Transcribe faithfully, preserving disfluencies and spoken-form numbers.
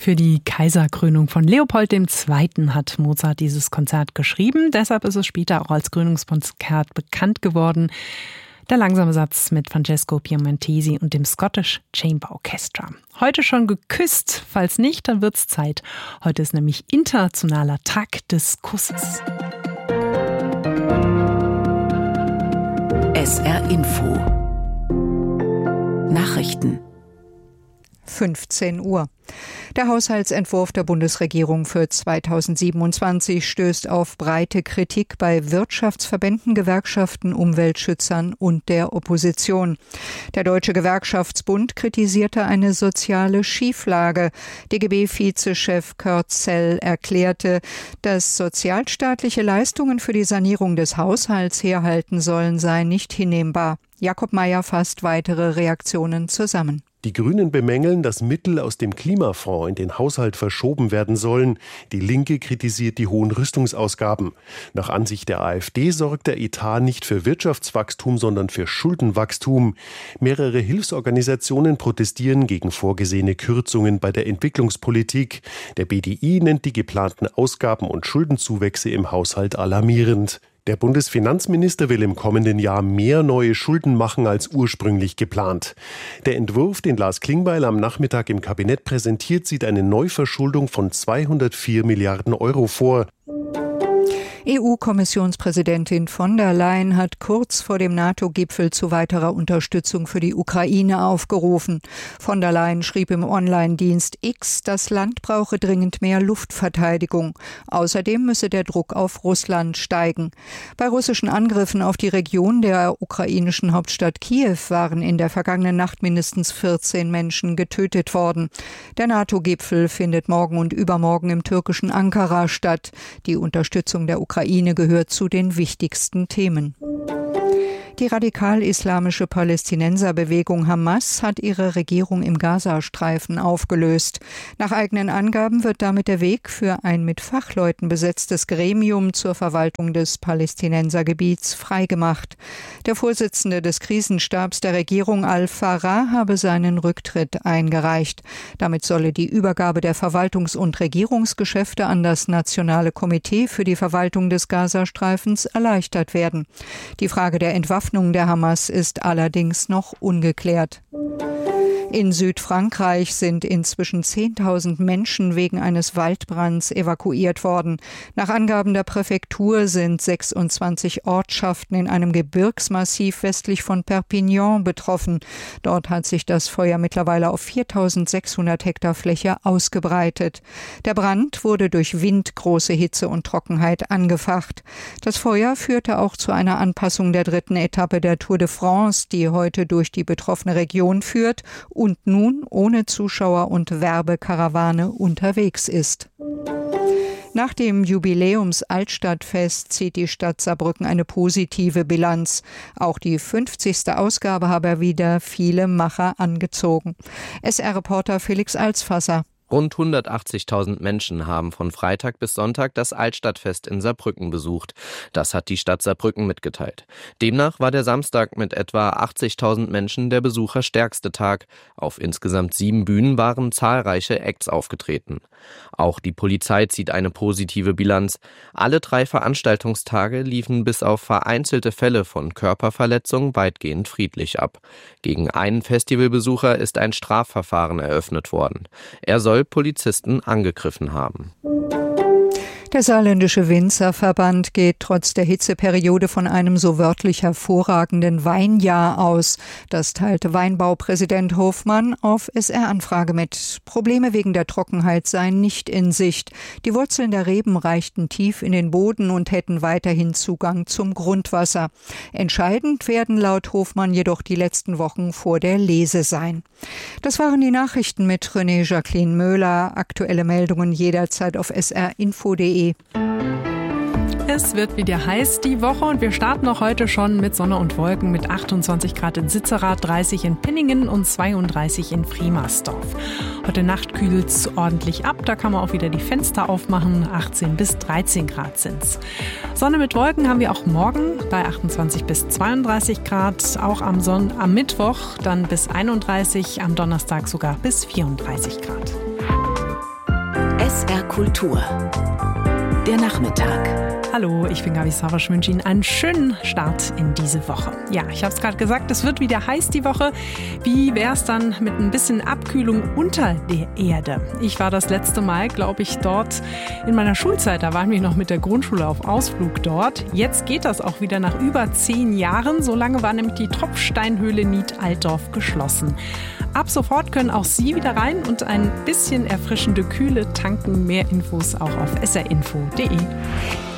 Für die Kaiserkrönung von Leopold der Zweite. hat Mozart dieses Konzert geschrieben. Deshalb ist es später auch als Krönungskonzert bekannt geworden. Der langsame Satz mit Francesco Piemontesi und dem Scottish Chamber Orchestra. Heute schon geküsst? Falls nicht, dann wird's Zeit. Heute ist nämlich Internationaler Tag des Kusses. S R Info Nachrichten fünfzehn Uhr. Der Haushaltsentwurf der Bundesregierung für zweitausendsiebenundzwanzig stößt auf breite Kritik bei Wirtschaftsverbänden, Gewerkschaften, Umweltschützern und der Opposition. Der Deutsche Gewerkschaftsbund kritisierte eine soziale Schieflage. D G B-Vizechef Kurt Zell erklärte, dass sozialstaatliche Leistungen für die Sanierung des Haushalts herhalten sollen, sei nicht hinnehmbar. Jakob Mayer fasst weitere Reaktionen zusammen. Die Grünen bemängeln, dass Mittel aus dem Klimafonds in den Haushalt verschoben werden sollen. Die Linke kritisiert die hohen Rüstungsausgaben. Nach Ansicht der AfD sorgt der Etat nicht für Wirtschaftswachstum, sondern für Schuldenwachstum. Mehrere Hilfsorganisationen protestieren gegen vorgesehene Kürzungen bei der Entwicklungspolitik. Der B D I nennt die geplanten Ausgaben und Schuldenzuwächse im Haushalt alarmierend. Der Bundesfinanzminister will im kommenden Jahr mehr neue Schulden machen als ursprünglich geplant. Der Entwurf, den Lars Klingbeil am Nachmittag im Kabinett präsentiert, sieht eine Neuverschuldung von zweihundertvier Milliarden Euro vor. E U-Kommissionspräsidentin von der Leyen hat kurz vor dem NATO-Gipfel zu weiterer Unterstützung für die Ukraine aufgerufen. Von der Leyen schrieb im Online-Dienst X, das Land brauche dringend mehr Luftverteidigung. Außerdem müsse der Druck auf Russland steigen. Bei russischen Angriffen auf die Region der ukrainischen Hauptstadt Kiew waren in der vergangenen Nacht mindestens vierzehn Menschen getötet worden. Der NATO-Gipfel findet morgen und übermorgen im türkischen Ankara statt. Die Unterstützung der Ukraine Ukraine gehört zu den wichtigsten Themen. Die radikal-islamische Palästinenserbewegung Hamas hat ihre Regierung im Gazastreifen aufgelöst. Nach eigenen Angaben wird damit der Weg für ein mit Fachleuten besetztes Gremium zur Verwaltung des Palästinensergebiets freigemacht. Der Vorsitzende des Krisenstabs der Regierung Al-Farah habe seinen Rücktritt eingereicht. Damit solle die Übergabe der Verwaltungs- und Regierungsgeschäfte an das Nationale Komitee für die Verwaltung des Gazastreifens erleichtert werden. Die Frage der Entwaffnung der Hamas ist allerdings noch ungeklärt. In Südfrankreich sind inzwischen zehntausend Menschen wegen eines Waldbrands evakuiert worden. Nach Angaben der Präfektur sind sechsundzwanzig Ortschaften in einem Gebirgsmassiv westlich von Perpignan betroffen. Dort hat sich das Feuer mittlerweile auf viertausendsechshundert Hektar Fläche ausgebreitet. Der Brand wurde durch Wind, große Hitze und Trockenheit angefacht. Das Feuer führte auch zu einer Anpassung der dritten Etappe der Tour de France, die heute durch die betroffene Region führt und nun ohne Zuschauer und Werbekarawane unterwegs ist. Nach dem Jubiläums-Altstadtfest zieht die Stadt Saarbrücken eine positive Bilanz. Auch die fünfzigste Ausgabe habe wieder viele Macher angezogen. S R-Reporter Felix Alsfasser. Rund hundertachtzigtausend Menschen haben von Freitag bis Sonntag das Altstadtfest in Saarbrücken besucht. Das hat die Stadt Saarbrücken mitgeteilt. Demnach war der Samstag mit etwa achtzigtausend Menschen der besucherstärkste Tag. Auf insgesamt sieben Bühnen waren zahlreiche Acts aufgetreten. Auch die Polizei zieht eine positive Bilanz. Alle drei Veranstaltungstage liefen bis auf vereinzelte Fälle von Körperverletzung weitgehend friedlich ab. Gegen einen Festivalbesucher ist ein Strafverfahren eröffnet worden. Er soll Polizisten angegriffen haben. Der Saarländische Winzerverband geht trotz der Hitzeperiode von einem so wörtlich hervorragenden Weinjahr aus. Das teilte Weinbaupräsident Hofmann auf S R-Anfrage mit. Probleme wegen der Trockenheit seien nicht in Sicht. Die Wurzeln der Reben reichten tief in den Boden und hätten weiterhin Zugang zum Grundwasser. Entscheidend werden laut Hofmann jedoch die letzten Wochen vor der Lese sein. Das waren die Nachrichten mit René Jacqueline Möhler. Aktuelle Meldungen jederzeit auf s r info punkt de. Es wird wieder heiß die Woche und wir starten auch heute schon mit Sonne und Wolken mit achtundzwanzig Grad in Sitzerath, dreißig in Pinningen und zweiunddreißig in Friemersdorf. Heute Nacht kühlt es ordentlich ab, da kann man auch wieder die Fenster aufmachen, achtzehn bis dreizehn Grad sind's. Sonne mit Wolken haben wir auch morgen bei achtundzwanzig bis zweiunddreißig Grad, auch am, Son- am Mittwoch dann bis einunddreißig, am Donnerstag sogar bis vierunddreißig Grad. S R Kultur. Der Nachmittag. Hallo, ich bin Gabi Savasch. Ich wünsche Ihnen einen schönen Start in diese Woche. Ja, ich habe es gerade gesagt, es wird wieder heiß die Woche. Wie wäre es dann mit ein bisschen Abkühlung unter der Erde? Ich war das letzte Mal, glaube ich, dort in meiner Schulzeit. Da waren wir noch mit der Grundschule auf Ausflug dort. Jetzt geht das auch wieder nach über zehn Jahren. So lange war nämlich die Tropfsteinhöhle Nied-Altdorf geschlossen. Ab sofort können auch Sie wieder rein und ein bisschen erfrischende Kühle tanken. Mehr Infos auch auf s r info punkt d e.